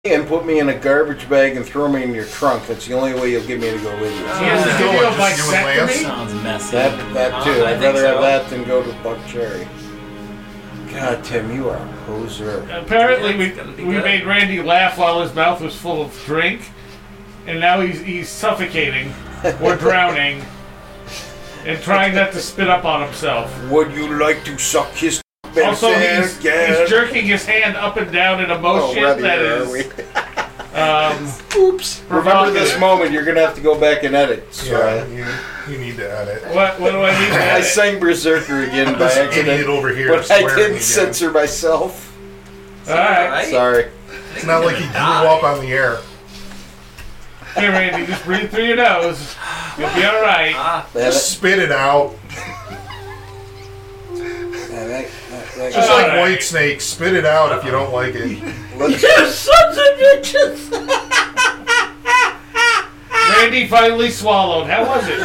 and put me in a garbage bag and throw me in your trunk. That's the only way you'll get me to go with you. He has to give you a bisectomy? Sounds messy. That too. I'd rather have that than go to Buck Cherry. God, Tim, you are a poser. Apparently, we made Randy laugh while his mouth was full of drink, and now he's suffocating or drowning and trying not to spit up on himself. Would you like to suck his Also, he's jerking his hand up and down in a motion that is... Oops. Remember this moment, you're going to have to go back and edit. So yeah, you need to edit. What do I need to edit? I sang Berserker again by accident, over here but I didn't censor myself. Alright. Sorry. It's not like he grew up on the air. Hey, Randy, just breathe through your nose. You'll be alright. Just spit it out. Just Just like White Snake, spit it out if you don't like it. You sons of bitches! Randy finally swallowed. How was it?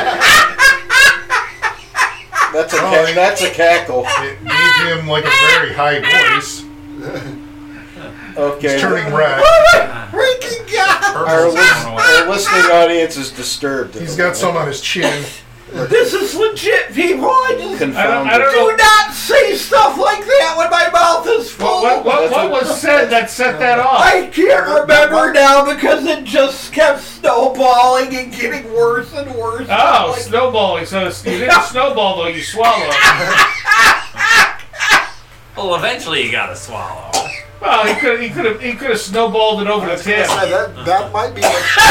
That's a cackle. It gave him like a very high voice. Okay. He's turning red. Freaking God! Our listening audience is disturbed. He's got some on his chin. This is legit, people. I don't know. Do not say stuff like that when my mouth is full. What was said that set that off? I can't remember now because it just kept snowballing and getting worse and worse. Oh, snowballing. So you didn't snowball, though. You swallowed. Well, eventually you gotta swallow. Well, he could have snowballed it over the tip. That might be what she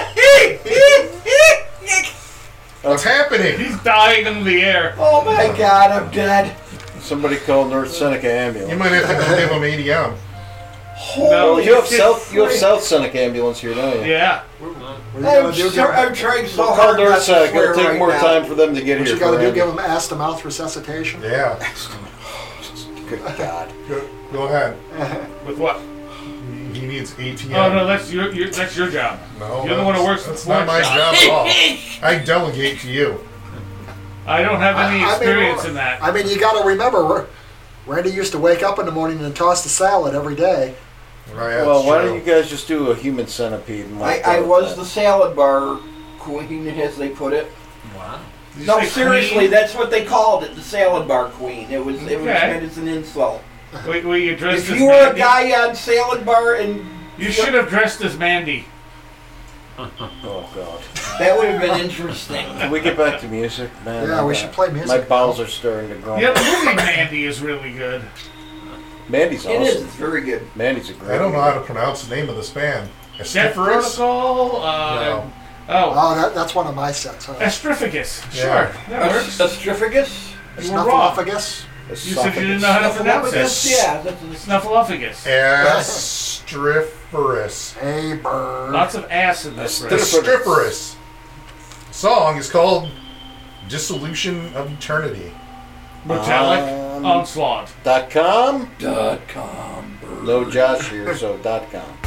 said. What's happening? He's dying in the air. Oh my God, I'm dead. Somebody called North Seneca ambulance. You might have to go give him ADM. No, you have South Seneca ambulance here, don't you? Yeah. I'm trying so Call hard North not to Seneca. swear It'll take right more now. time for them to get What here. you gotta do, give him ass-to-mouth resuscitation? Yeah. Good God. Go ahead. With what? He needs ATM. Oh no, that's your job. No, you're the one who works. That's not my job at all. I delegate to you. I don't have any experience in that. I mean, you got to remember, Randy used to wake up in the morning and toss the salad every day. Right, well, why don't you guys just do a human centipede? And I was the salad bar queen, as they put it. Wow. No, seriously, queen? That's what they called it, the salad bar queen. It was meant as an insult. Were you dressed if as you were Mandy? a guy on salad bar and... You should have dressed as Mandy. Oh, God. That would have been interesting. Can we get back to music, man? Yeah, we should play music. My bowels are starting to grow. Yeah, the movie Mandy is really good. Mandy's awesome. It is. It's very good. Mandy's a great I don't know how to pronounce the name of this band. Death Protocol? No. That's one of my sets. Huh? Astrificus. Yeah. Sure, that works. Astrificus? You were wrong. Snuffleupagus? You said you didn't know how to pronounce it. Yeah. Snuffleupagus. Astriferous. Hey, bird. Lots of ass in this. Astriferous. The song is called Dissolution of Eternity. Metallic Onslaught. .com? .com. No Josh here, so .com.